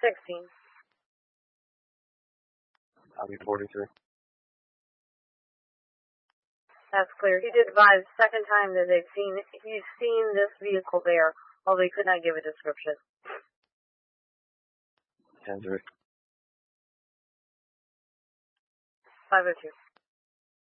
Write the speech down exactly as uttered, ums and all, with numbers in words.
sixteen. Copy forty-three. That's clear. He did advise the second time that they've seen, he's seen this vehicle there, although he could not give a description. ten three. five oh two.